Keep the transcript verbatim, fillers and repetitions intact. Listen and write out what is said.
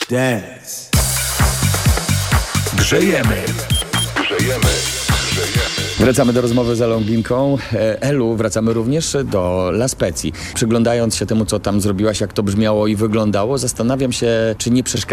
Dance. Grzejemy. Grzejemy. Wracamy do rozmowy z Elą Glinką. Elu, wracamy również do La Spezii. Przyglądając się temu, co tam zrobiłaś, jak to brzmiało i wyglądało, zastanawiam się, czy nie przeszkadzało